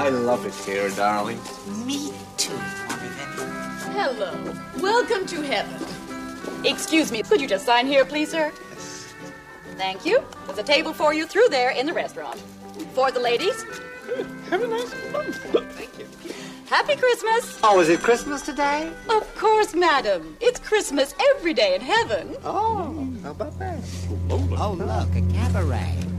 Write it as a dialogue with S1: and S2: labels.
S1: I love it here, darling.
S2: Me too, Marvin.
S3: Hello. Welcome to heaven. Excuse me, could you just sign here, please, sir? Thank you. There's a table for you through there in the restaurant. For the ladies.
S1: Have a nice month. Thank you.
S3: Happy Christmas.
S2: Oh, is it Christmas today?
S3: Of course, madam. It's Christmas every day in heaven.
S2: Oh, how about that? Oh, look, a cabaret.